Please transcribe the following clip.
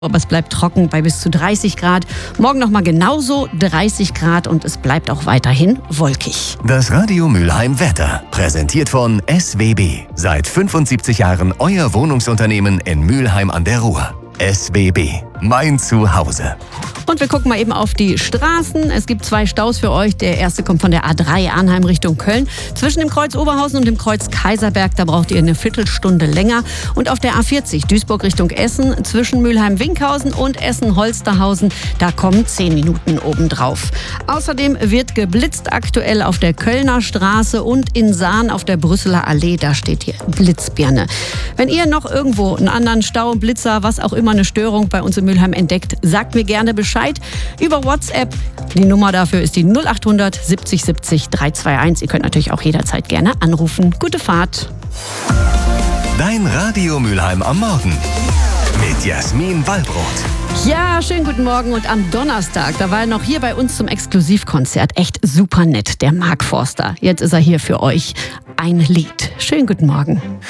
Aber es bleibt trocken bei bis zu 30 Grad. Morgen nochmal genauso 30 Grad und es bleibt auch weiterhin wolkig. Das Radio Mülheim Wetter, präsentiert von SWB. Seit 75 Jahren euer Wohnungsunternehmen in Mülheim an der Ruhr. SWB, mein Zuhause. Und wir gucken mal eben auf die Straßen. Es gibt 2 Staus für euch. Der erste kommt von der A3 Arnheim Richtung Köln. Zwischen dem Kreuz Oberhausen und dem Kreuz Kaiserberg, da braucht ihr eine Viertelstunde länger. Und auf der A40 Duisburg Richtung Essen, zwischen Mülheim-Winkhausen und Essen-Holsterhausen, da kommen 10 Minuten obendrauf. Außerdem wird geblitzt aktuell auf der Kölner Straße und in Sahn auf der Brüsseler Allee. Da steht hier Blitzbirne. Wenn ihr noch irgendwo einen anderen Stau, Blitzer, was auch immer, eine Störung bei uns in Mülheim entdeckt, sagt mir gerne Bescheid über WhatsApp. Die Nummer dafür ist die 0800 70 70 321. Ihr könnt natürlich auch jederzeit gerne anrufen. Gute Fahrt. Dein Radio Mülheim am Morgen mit Jasmin Wallbrot. Ja, schönen guten Morgen. Und am Donnerstag, da war er noch hier bei uns zum Exklusivkonzert. Echt super nett, der Mark Forster. Jetzt ist er hier für euch. Ein Lied. Schönen guten Morgen.